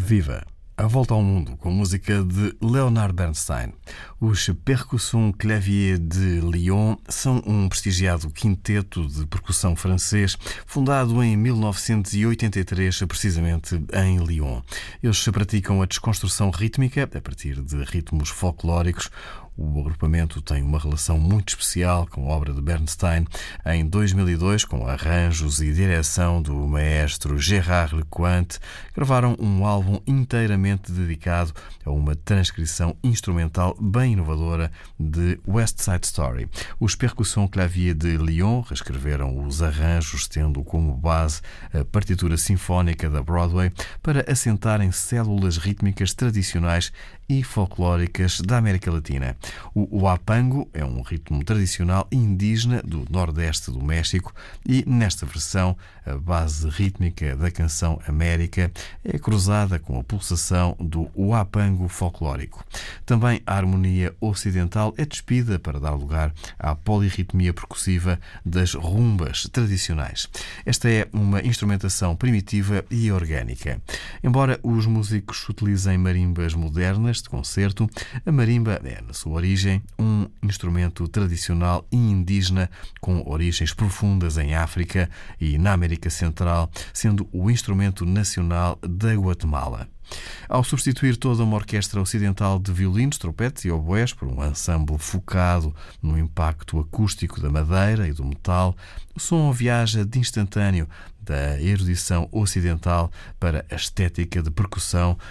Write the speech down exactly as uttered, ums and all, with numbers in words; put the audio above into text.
Viva! A volta ao mundo com música de Leonard Bernstein. Os Percussions Clavier de Lyon são um prestigiado quinteto de percussão francês fundado em mil novecentos e oitenta e três, precisamente em Lyon. Eles praticam a desconstrução rítmica a partir de ritmos folclóricos. O agrupamento tem uma relação muito especial com a obra de Bernstein. Em dois mil e dois, com arranjos e direção do maestro Gérard Lecointe, gravaram um álbum inteiramente dedicado a uma transcrição instrumental bem inovadora de West Side Story. Os Percussions Clavier de Lyon reescreveram os arranjos, tendo como base a partitura sinfónica da Broadway, para assentarem células rítmicas tradicionais e folclóricas da América Latina. O huapango é um ritmo tradicional indígena do nordeste do México e, nesta versão, a base rítmica da canção América é cruzada com a pulsação do huapango folclórico. Também a harmonia ocidental é despida para dar lugar à polirritmia percussiva das rumbas tradicionais. Esta é uma instrumentação primitiva e orgânica. Embora os músicos utilizem marimbas modernas de concerto, a marimba é, na sua origem, um instrumento tradicional e indígena com origens profundas em África e na América Central, sendo o instrumento nacional da Guatemala. Ao substituir toda uma orquestra ocidental de violinos, trompetes e oboés por um ensemble focado no impacto acústico da madeira e do metal, o som viaja de instantâneo da erudição ocidental para a estética de percussão